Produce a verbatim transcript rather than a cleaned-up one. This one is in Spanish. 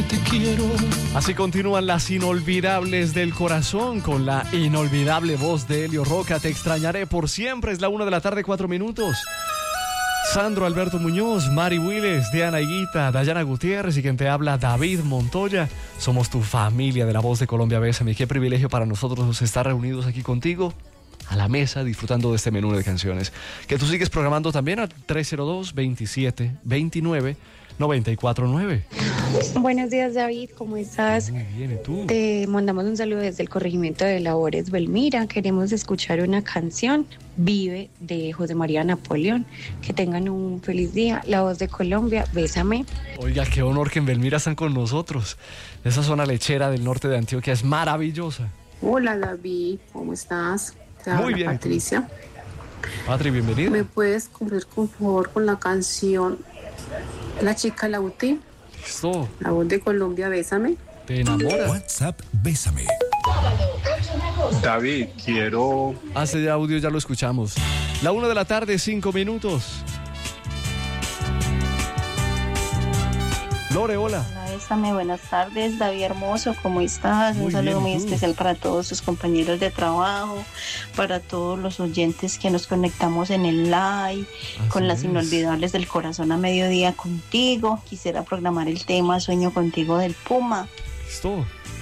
te quiero. Así continúan las inolvidables del corazón con la inolvidable voz de Elio Roca. Te extrañaré por siempre. Es la una de la tarde, cuatro minutos. Sandro Alberto Muñoz, Mari Willes, Diana Higuita, Dayana Gutiérrez y quien te habla, David Montoya. Somos tu familia de La Voz de Colombia. Bésame. Qué privilegio para nosotros estar reunidos aquí contigo a la mesa disfrutando de este menú de canciones que tú sigues programando también al tres cero dos, veintisiete, veintinueve, noventa y cuatro nueve. Buenos días, David, ¿cómo estás? Muy bien, ¿y tú? Te mandamos un saludo desde el corregimiento de Labores Belmira. Queremos escuchar una canción, Vive, de José María Napoleón. Que tengan un feliz día. La Voz de Colombia, bésame. Oiga, qué honor que en Belmira están con nosotros. Esa zona lechera del norte de Antioquia es maravillosa. Hola, David, ¿cómo estás? Te habla Muy bien. Patricia. Patri, bienvenida. ¿Me puedes cumplir, por favor, con la canción La Chica Lauti? Listo. La Voz de Colombia, bésame. ¿Te enamoras? WhatsApp, bésame. David, quiero... Hace audio, ya lo escuchamos. La una de la tarde, cinco minutos. Lore, hola. Hola, bésame, buenas tardes, David hermoso, ¿cómo estás? Muy Un saludo bien, muy ¿y tú? especial para todos tus compañeros de trabajo, para todos los oyentes que nos conectamos en el live, Así con las es. inolvidables del corazón a mediodía contigo. Quisiera programar el tema Sueño contigo del Puma. Listo.